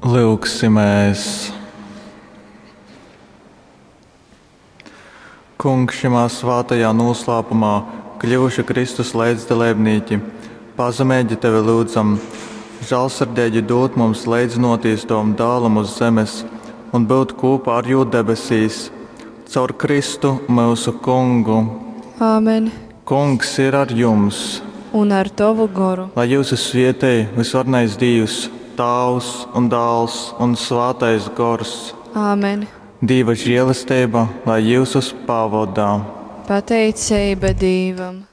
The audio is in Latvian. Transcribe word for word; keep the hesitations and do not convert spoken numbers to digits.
Lūksimies. Kungs, šajā svētajā noslēpumā kļuvuši Kristus līdzdalībnieki, pazemēģi tevi lūdzam, žēlsirdīgi dot mums līdzinoties tavam dēlam uz zemes un būt kopā ar jū debesīs, caur Kristu mūsu Kungu. Āmen. Kungs ir ar jums. Un ar tavu goru. Lai jūsu svētī visvarnais Dievs, Tēvs un Dēls un Svētais Gors. Āmen. Dieva žēlastība, lai jūs uz pavadā. Pateicība Dievam.